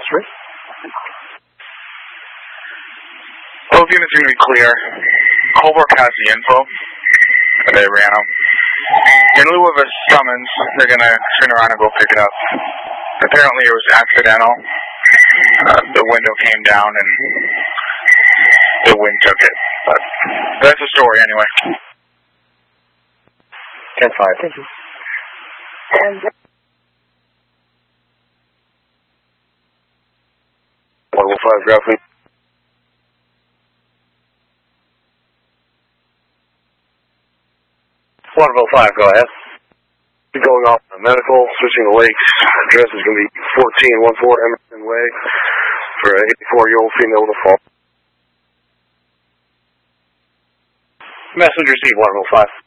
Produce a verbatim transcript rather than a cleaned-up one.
Street. Both units are going to be clear. Holbrook has the info. They ran them. In lieu of a summons, they're going to turn around and go pick it up. Apparently it was accidental. Uh, the window came down and the wind took it. But that's the story anyway. ten five, thank you. And one oh five, ground fleet. one oh five, go ahead. Going off the medical, switching the lakes. Address is going to be fourteen fourteen Emerson Way for an eighty-four-year-old female with a fall. Message received one oh five.